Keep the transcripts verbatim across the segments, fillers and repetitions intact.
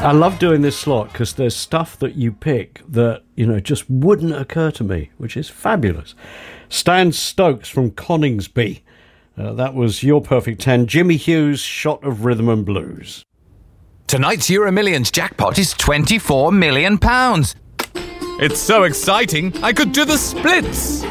I love doing this slot because there's stuff that you pick that, you know, just wouldn't occur to me, which is fabulous. Stan Stokes from Coningsby. Uh, that was your perfect ten. Jimmy Hughes, Shot of Rhythm and Blues. Tonight's Euro Millions jackpot is twenty-four million pounds. It's so exciting, I could do the splits.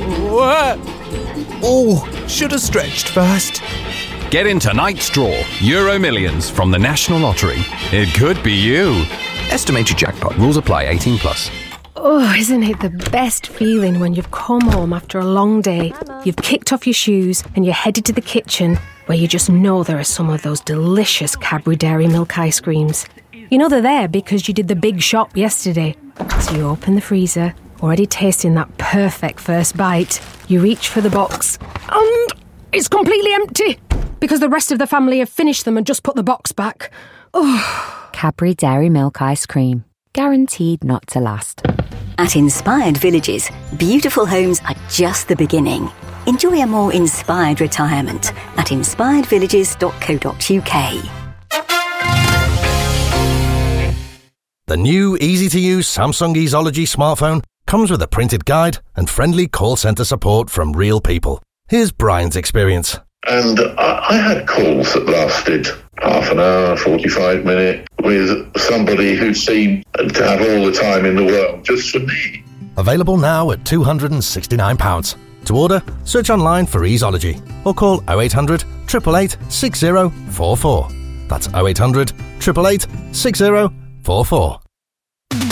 Oh, should have stretched first. Get in tonight's draw, Euro Millions from the National Lottery. It could be you. Estimated jackpot. Rules apply. eighteen plus. Oh, isn't it the best feeling when you've come home after a long day, you've kicked off your shoes and you're headed to the kitchen where you just know there are some of those delicious Cadbury Dairy Milk ice creams. You know they're there because you did the big shop yesterday. So you open the freezer, already tasting that perfect first bite. You reach for the box and it's completely empty because the rest of the family have finished them and just put the box back. Oh. Cadbury Dairy Milk Ice Cream. Guaranteed not to last. At Inspired Villages, beautiful homes are just the beginning. Enjoy a more inspired retirement at inspired villages dot co dot uk. The new easy-to-use Samsung Easology smartphone comes with a printed guide and friendly call centre support from real people. Here's Brian's experience. And I, I had calls that lasted half an hour, forty-five minutes, with somebody who seemed to have all the time in the world just for me. Available now at two hundred sixty-nine pounds. To order, search online for Easology or call oh eight hundred, eight eight eight, six oh four four. That's oh eight hundred, eight eight eight, six oh four four.